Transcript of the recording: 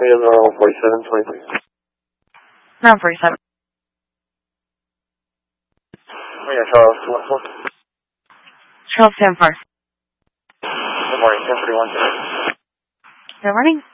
is 4723. 947. Oh yeah, Charles 214. Charles 10 4. Good morning, 1031. Good morning.